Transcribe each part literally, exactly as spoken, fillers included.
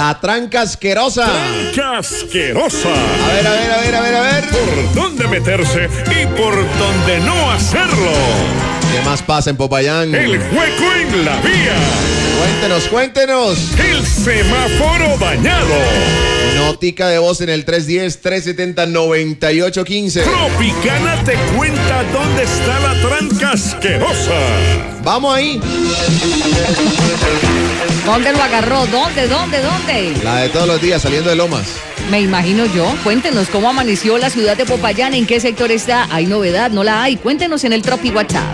La tranca asquerosa. Tranca asquerosa. A ver, a ver, a ver, a ver, a ver. Por dónde meterse y por dónde no hacerlo. ¿Qué más pasa en Popayán? El hueco en la vía. Cuéntenos, cuéntenos. El semáforo dañado. Notica de voz en el tres uno cero, tres siete cero, nueve ocho uno cinco. Tropicana te cuenta dónde está la tranca asquerosa. Vamos ahí. ¿Dónde lo agarró? ¿Dónde, dónde, dónde? La de todos los días, saliendo de Lomas. Me imagino yo. Cuéntenos cómo amaneció la ciudad de Popayán, en qué sector está. ¿Hay novedad? ¿No la hay? Cuéntenos en el Tropi WhatsApp.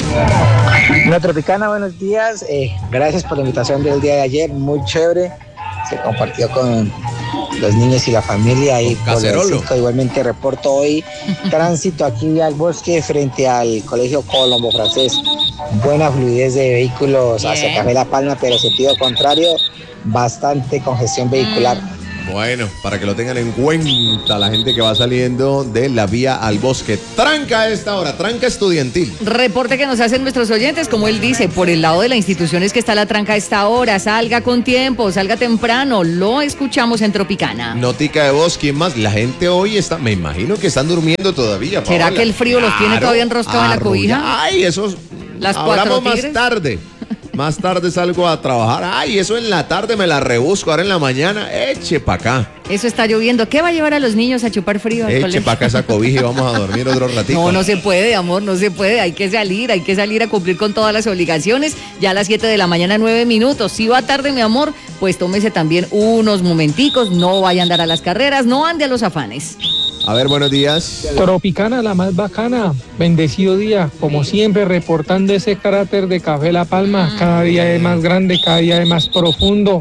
Una Tropicana, buenos días. Eh, gracias por la invitación del día de ayer, muy chévere. Se compartió con los niños y la familia y por el cinco. Igualmente reporto hoy tránsito aquí al bosque frente al Colegio Colombo Francés. Buena fluidez de vehículos Bien. hacia Café La Palma, pero sentido contrario, bastante congestión vehicular. Bueno, para que lo tengan en cuenta la gente que va saliendo de la vía al bosque. Tranca a esta hora, tranca estudiantil. Reporte que nos hacen nuestros oyentes, como él dice, por el lado de la institución es que está la tranca a esta hora. Salga con tiempo, salga temprano, lo escuchamos en Tropicana. Notica de voz, ¿quién más? La gente hoy está, me imagino que están durmiendo todavía, Paola. ¿Será que el frío claro, los tiene todavía enroscados en la cobija? Ay, esos, las cuatro hablamos más tarde. Más tarde salgo a trabajar. Ay, eso en la tarde me la rebusco. Ahora en la mañana, eche pa' acá. Eso está lloviendo. ¿Qué va a llevar a los niños a chupar frío al Eche colegio? pa' acá esa cobija y vamos a dormir otro ratito. No, no se puede, amor, no se puede. Hay que salir, hay que salir a cumplir con todas las obligaciones. Ya a las siete de la mañana, nueve minutos. Si va tarde, mi amor, pues tómese también unos momenticos. No vaya a andar a las carreras, no ande a los afanes. A ver, buenos días. Tropicana, la más bacana. Bendecido día. Como siempre, reportando ese carácter de Café La Palma. Cada día es más grande, cada día es más profundo.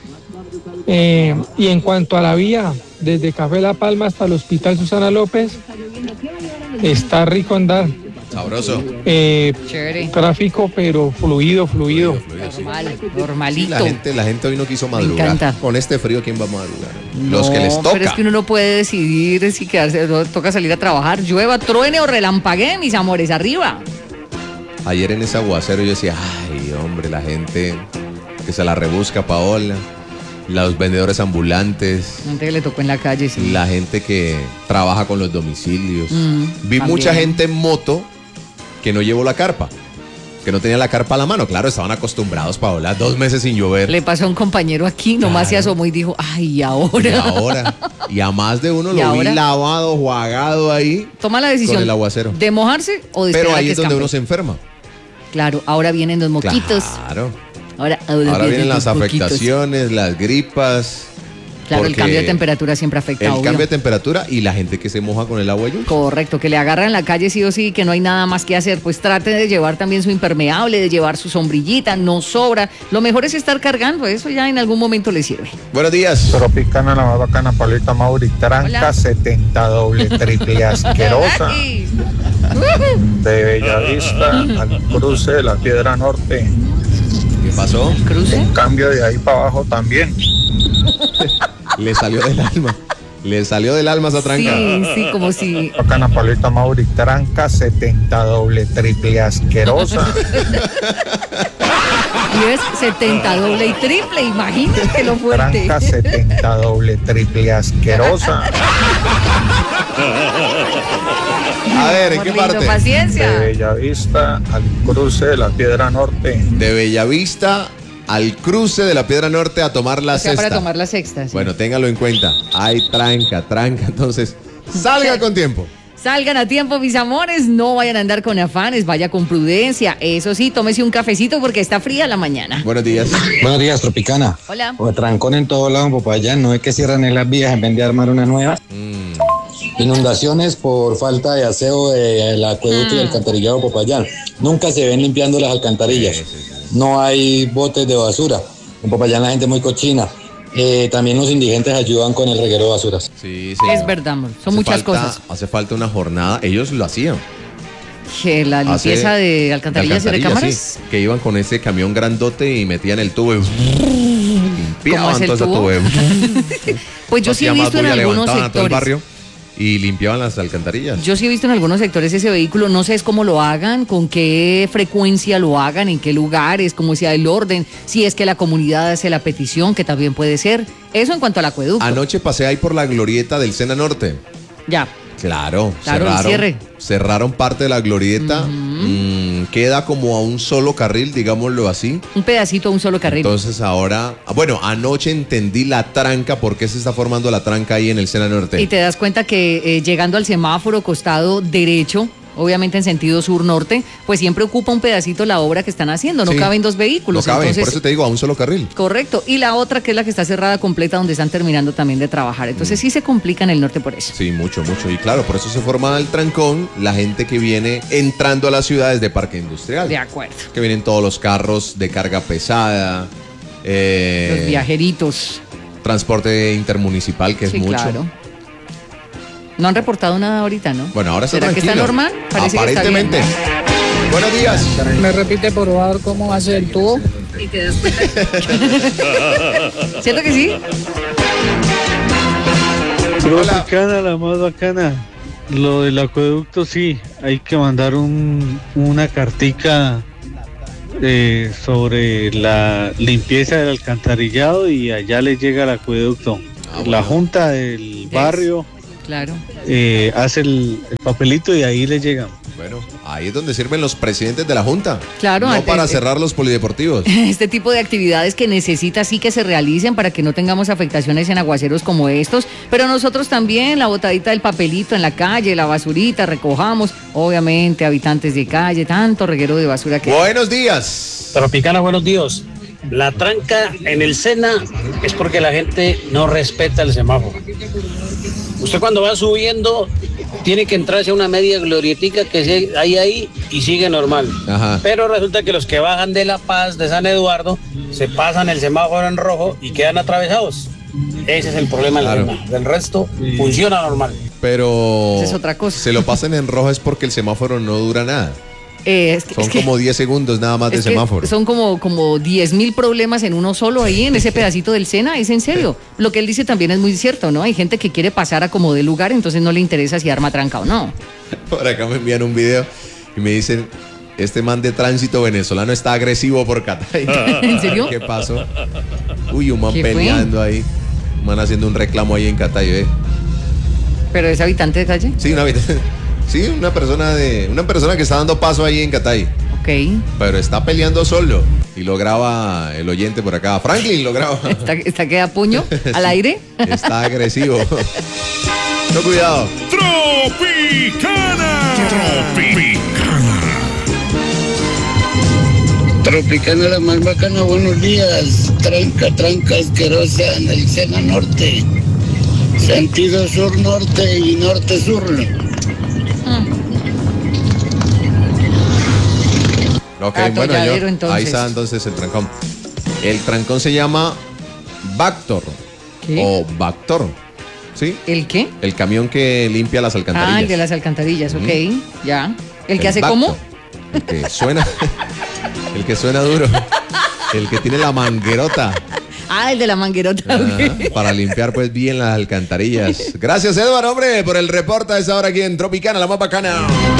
Eh, y en cuanto a la vía, desde Café La Palma hasta el Hospital Susana López, está rico andar. Sabroso. Eh, tráfico, pero fluido, fluido. fluido, fluido Normal, normalito. Sí, la gente, la gente hoy no quiso madrugar. Me encanta. Con este frío, ¿quién va a madrugar? No, Los que les toca. Pero es que uno no puede decidir si quedarse, toca salir a trabajar, llueva, truene o relampaguee, mis amores, arriba. Ayer en ese aguacero yo decía, ay, hombre, la gente que se la rebusca, Paola. Los vendedores ambulantes. La gente que le tocó en la calle, sí. La gente que trabaja con los domicilios. Mm, Vi también. mucha gente en moto que no llevó la carpa, que no tenía la carpa a la mano. Claro, estaban acostumbrados, Paola, dos meses sin llover. Le pasó a un compañero aquí, nomás Claro. se asomó y dijo, ay, ¿y ahora? Y ahora, y a más de uno ¿Y lo ahora? vi lavado, jugado ahí. Toma la decisión con el aguacero. de mojarse o de Pero esperar a ahí que es donde escampe. uno se enferma. Claro, ahora vienen los moquitos. Claro. Ahora, ahora, Ahora vienen las los moquitos. afectaciones, las gripas. Claro, el porque cambio de temperatura siempre afecta, El obvio. cambio de temperatura y la gente que se moja con el agua lluvia. Correcto, que le agarra en la calle sí o sí, que no hay nada más que hacer. Pues trate de llevar también su impermeable, de llevar su sombrillita, no sobra. Lo mejor es estar cargando, eso ya en algún momento le sirve. Buenos días. Tropicana, la más bacana, Paulita Mauri, tranca Hola. setenta doble triple asquerosa. Ay. De Bellavista al cruce de la Piedra Norte. ¿Qué pasó? ¿Cruce? En cambio de ahí para abajo también. Le salió del alma. Le salió del alma esa tranca. Sí, sí, como si... Bacana, Paulita Mauri, tranca setenta doble triple asquerosa. Y es setenta doble y triple, imagínate lo fuerte. Tranca setenta doble triple asquerosa. A ver, ¿en Por qué lindo, parte? Paciencia. De Bellavista al cruce de la Piedra Norte. De Bellavista al cruce de la Piedra Norte a tomar la O sea, sexta. para tomar la sexta, sí. Bueno, téngalo en cuenta. Hay tranca, tranca. Entonces, salga con tiempo. Salgan a tiempo, mis amores, no vayan a andar con afanes, vaya con prudencia. Eso sí, tómese un cafecito porque está fría la mañana. Buenos días. Buenos días, Tropicana. Hola. O trancón en todos lados en Popayán, no es que cierran en las vías en vez de armar una nueva. Mm. Inundaciones por falta de aseo del acueducto y del alcantarillado de Popayán. Nunca se ven limpiando las alcantarillas. Sí, sí, sí. No hay botes de basura. En Popayán la gente es muy cochina. Eh, también los indigentes ayudan con el reguero de basuras. Sí, sí. Es verdad, amor, son Hace muchas falta- cosas. Hace falta una jornada. Ellos lo hacían. Que la Hace- limpieza de alcantarillas y alcantarillas, recámaras. sí, que iban con ese camión grandote y metían el tubo y ¿Cómo es limpiaban el todo ese tubo? tubo. Pues yo sí he Hacía más visto en bulla, algunos levantaban a todo el sectores. barrio. y limpiaban las alcantarillas. Yo sí he visto en algunos sectores ese vehículo, no sé es cómo lo hagan, con qué frecuencia lo hagan, en qué lugares, cómo sea el orden, si es que la comunidad hace la petición, que también puede ser. Eso en cuanto al acueducto. Anoche pasé ahí por la glorieta del Sena Norte. Ya. Claro, Claro, el cerraron, cierre. cerraron parte de la glorieta, Ujú. mm, queda como a un solo carril, digámoslo así. Un pedacito a un solo carril. Entonces ahora, ah, bueno, anoche entendí la tranca, por qué se está formando la tranca ahí en el Sena Norte. Y te das cuenta que eh, llegando al semáforo costado derecho, obviamente en sentido sur-norte, pues siempre ocupa un pedacito la obra que están haciendo, no Sí. caben dos vehículos. No caben, entonces, por eso te digo, a un solo carril. correcto. Y la otra que es la que está cerrada completa donde están terminando también de trabajar. Entonces sí se complica en el norte por eso. Sí, mucho, mucho. Y claro, por eso se forma el trancón, la gente que viene entrando a las ciudades de parque industrial. De acuerdo. Que vienen todos los carros de carga pesada, eh, Los viajeritos. transporte intermunicipal, que Sí, es mucho. claro. No han reportado nada ahorita, ¿no? Bueno, ahora está ¿Será que tranquilo. está normal? Parece que está bien. Aparentemente. Buenos días. ¿Me repite por favor cómo hace el tubo? Y te das cuenta. ¿Cierto que sí? Tropicana, la más bacana. Lo del acueducto sí, hay que mandar un, una cartica eh, sobre la limpieza del alcantarillado y allá le llega el acueducto. Ah, La bueno. junta del barrio Claro. eh, hace el, el papelito y ahí le llegan. Bueno, ahí es donde sirven los presidentes de la Junta. Claro, No antes- para cerrar los polideportivos. Este tipo de actividades que necesita sí que se realicen para que no tengamos afectaciones en aguaceros como estos, pero nosotros también, la botadita del papelito en la calle, la basurita, recojamos, obviamente, habitantes de calle, tanto reguero de basura que hay. Buenos días. Tropicana, buenos días. La tranca en el Sena es porque la gente no respeta el semáforo. Usted cuando va subiendo tiene que entrar hacia una media glorietica que se- hay ahí y sigue normal. Ajá. Pero resulta que los que bajan de La Paz, de San Eduardo, se pasan el semáforo en rojo y quedan atravesados. Ese es el problema del Claro. Sena. Del resto funciona normal. Pero Esa es otra cosa. se lo pasen en rojo es porque el semáforo no dura nada. Eh, es que- Son es que- como diez segundos nada más de es que semáforo. son como, como diez mil problemas en uno solo ahí, en ese pedacito del Sena, es en serio. Lo que él dice también es muy cierto, ¿no? Hay gente que quiere pasar a como de lugar, entonces no le interesa si arma tranca o no. Por acá me envían un video y me dicen, este man de tránsito venezolano está agresivo por Catay. ¿En serio? ¿Qué pasó? Uy, un man ¿Qué fue? peleando ahí. Un man haciendo un reclamo ahí en Catay, ¿ve? Pero es habitante de calle. Sí, una, sí, una persona de una persona que está dando paso ahí en Catay. Ok. Pero está peleando solo. Y lo graba el oyente por acá. Franklin lo graba. ¿Está, está que da puño al aire? Está agresivo. No, cuidado. Tropicana. Tropicana. Tropicana la más bacana, buenos días. Tranca, tranca asquerosa en el Sena Norte. Sentido sur-norte y norte-sur. Ok, Ah, bueno, Atolladero, yo, entonces. ahí está entonces el trancón. El trancón se llama Bactor ¿Qué? o Bactor, ¿sí? ¿El qué? El camión que limpia las alcantarillas. Ah, el de las alcantarillas, ok. Ya. ¿El que El hace Bactor. cómo? El que suena, el que suena duro, el que tiene la manguerota. Ah, el de la manguerota. Ah, ok. para limpiar pues bien las alcantarillas. Gracias, Eduardo, hombre, por el reporte a esa hora aquí en Tropicana, la más bacana.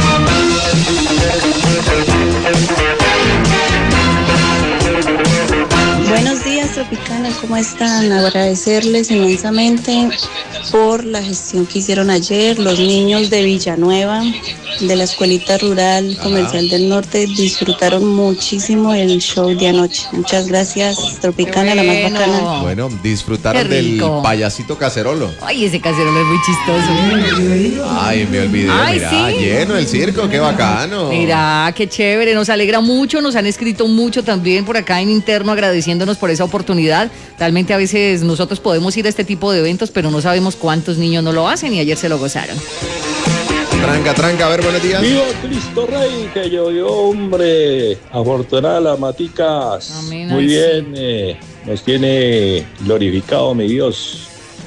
Buenos días, Tropicana, ¿cómo están? Agradecerles inmensamente por la gestión que hicieron ayer. Los niños de Villanueva, de la Escuelita Rural Comercial del Norte, disfrutaron muchísimo el show de anoche. Muchas gracias, Tropicana, la más Bueno. bacana. Bueno, disfrutaron Qué del rico. payasito cacerolo. Ay, ese cacerolo es muy chistoso. Ay, me olvidé. Ay, Mira, sí. lleno el circo, qué bacano. Mira, qué chévere, nos alegra mucho, nos han escrito mucho también por acá en interno agradeciéndonos por esa oportunidad. Realmente a veces nosotros podemos ir a este tipo de eventos, pero no sabemos cuántos niños no lo hacen y ayer se lo gozaron. Tranca, tranca, a ver, buenos días. ¡Viva Cristo Rey! Que llovió, hombre. Afortunada las maticas. Amén, Muy ay, bien, eh, nos tiene glorificado mi Dios.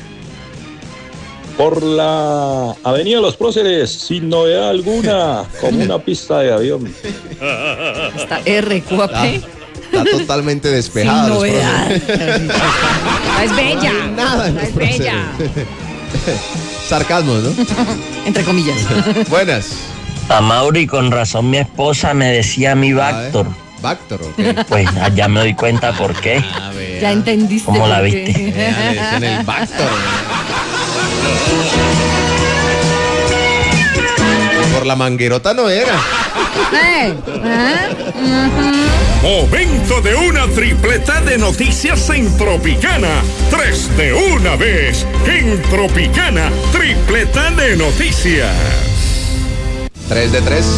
Por la Avenida Los Próceres, sin novedad alguna, como una pista de avión. Está R Q A P. Está totalmente despejada. Sin los novedad. próceres. No es bella. Nada en No los es bella. próceres. Sarcasmo, ¿no? Entre comillas. Buenas. A Mauri, con razón mi esposa me decía mi Bactor. Bactor, ok. Pues ya me doy cuenta por qué. A ver. Ya entendiste. ¿Cómo la por viste? qué. Ya le decían el Bactor. Por la manguerota no era. Eh, ajá, ajá. Momento de una tripleta de noticias en Tropicana. Tres de una vez. En Tropicana, tripleta de noticias. Tres de tres.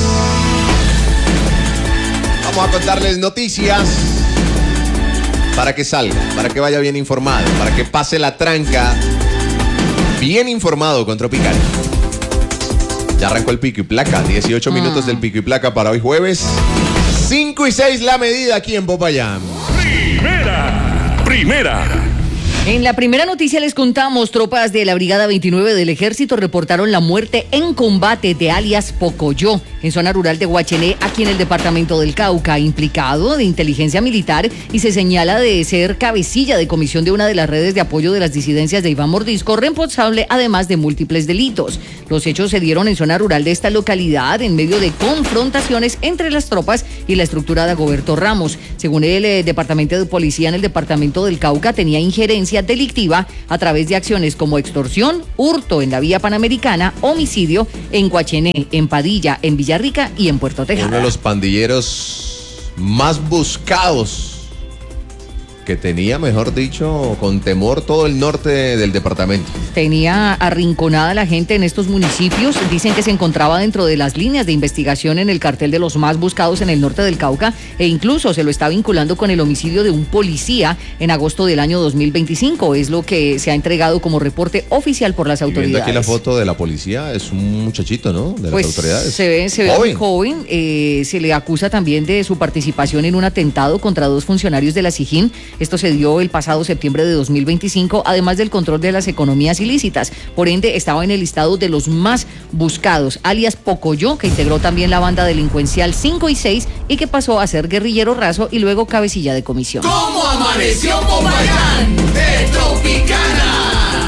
Vamos a contarles noticias para que salga, para que vaya bien informado, para que pase la tranca bien informado con Tropicana. Ya arrancó el pico y placa, dieciocho minutos del pico y placa para hoy jueves. cinco y seis la medida aquí en Popayán. Primera, primera. En la primera noticia les contamos, tropas de la Brigada veintinueve del Ejército reportaron la muerte en combate de alias Pocoyo, en zona rural de Guachené, aquí en el departamento del Cauca, implicado de inteligencia militar y se señala de ser cabecilla de comisión de una de las redes de apoyo de las disidencias de Iván Mordisco, responsable además de múltiples delitos. Los hechos se dieron en zona rural de esta localidad en medio de confrontaciones entre las tropas y la estructura de Agoberto Ramos. Según el eh, Departamento de Policía en el departamento del Cauca, tenía injerencia delictiva a través de acciones como extorsión, hurto en la vía panamericana, homicidio en Guachené, en Padilla, en Villarrica y en Puerto Tejada. Uno de los pandilleros más buscados que tenía, mejor dicho, con temor todo el norte del departamento. Tenía arrinconada la gente en estos municipios. Dicen que se encontraba dentro de las líneas de investigación en el cartel de los más buscados en el norte del Cauca e incluso se lo está vinculando con el homicidio de un policía en agosto del año dos mil veinticinco. Es lo que se ha entregado como reporte oficial por las Y viendo autoridades. aquí la foto de la policía, es un muchachito, ¿no? De las Pues autoridades. se ve, se ve Joven. muy joven. Eh, se le acusa también de su participación en un atentado contra dos funcionarios de la SIJIN. Esto se dio el pasado septiembre de dos mil veinticinco, además del control de las economías ilícitas. Por ende, estaba en el listado de los más buscados, alias Pocoyo, que integró también la banda delincuencial cinco y seis y que pasó a ser guerrillero raso y luego cabecilla de comisión. ¿Cómo amaneció Popayán? De Tropicana.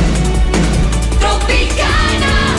Tropicana.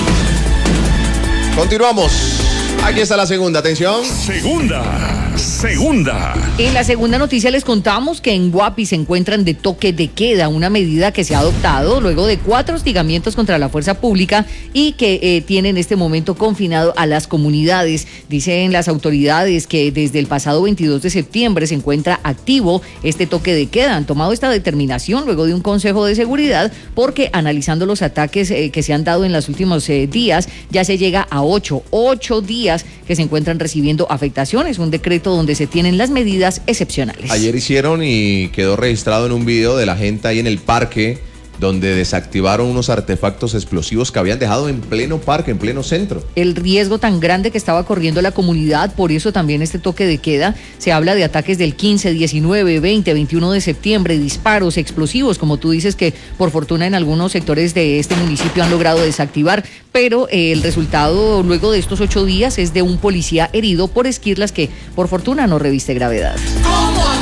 Continuamos. Aquí está la segunda, atención. Segunda, segunda. En la segunda noticia les contamos que en Guapi se encuentran de toque de queda, una medida que se ha adoptado luego de cuatro hostigamientos contra la fuerza pública y que eh, tiene en este momento confinado a las comunidades. Dicen las autoridades que desde el pasado veintidós de septiembre se encuentra activo este toque de queda. Han tomado esta determinación luego de un consejo de seguridad porque analizando los ataques eh, que se han dado en los últimos eh, días, ya se llega a ocho, ocho días que se encuentran recibiendo afectaciones, un decreto donde se tienen las medidas excepcionales. Ayer hicieron y quedó registrado en un video de la gente ahí en el parque donde desactivaron unos artefactos explosivos que habían dejado en pleno parque, en pleno centro. El riesgo tan grande que estaba corriendo la comunidad, por eso también este toque de queda. Se habla de ataques del quince, diecinueve, veinte, veintiuno de septiembre, disparos, explosivos, como tú dices, que por fortuna en algunos sectores de este municipio han logrado desactivar, pero eh, el resultado luego de estos ocho días es de un policía herido por esquirlas que por fortuna no reviste gravedad. ¿Cómo